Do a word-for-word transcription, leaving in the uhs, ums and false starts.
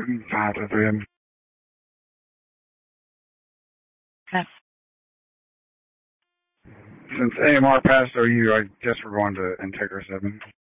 five to three. Okay. Since A M R passed O U, I guess we're going to Integra seven.